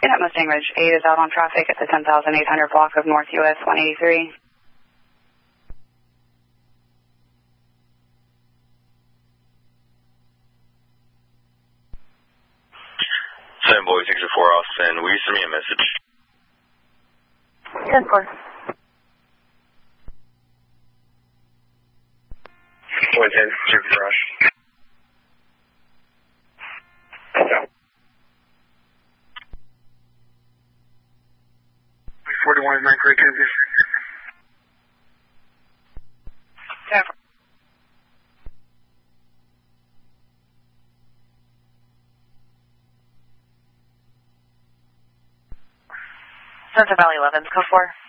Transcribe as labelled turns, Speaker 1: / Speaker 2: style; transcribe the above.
Speaker 1: Unit Mustang Ridge 8 is out on traffic at the 10,800 block of North US 183.
Speaker 2: Boy 604 Austin, will you send me a message?
Speaker 1: 10-4.
Speaker 2: 110, check the garage. 41 is 9 for Kansas.
Speaker 1: 10-4. Central Valley 11, code 4.